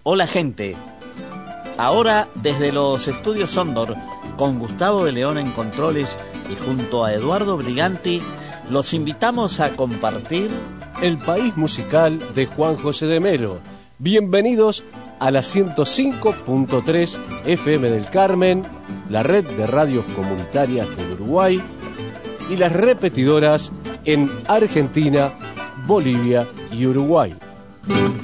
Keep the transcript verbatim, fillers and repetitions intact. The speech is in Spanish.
Hola gente, ahora desde los estudios Sondor, con Gustavo de León en controles y junto a Eduardo Briganti, los invitamos a compartir El País Musical de Juan José de Melo. Bienvenidos a la ciento cinco punto tres F M del Carmen, la red de radios comunitarias del Uruguay y las repetidoras en Argentina, Bolivia y Uruguay.